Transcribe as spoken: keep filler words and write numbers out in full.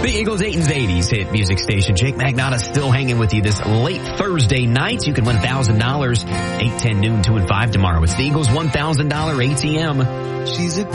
The Eagles Dayton's eighties hit music station. Jake Magnotta still hanging with you this late Thursday night. You can win one thousand dollars, eight, ten, noon, two, and five tomorrow. It's the Eagles one thousand dollars A T M. She's a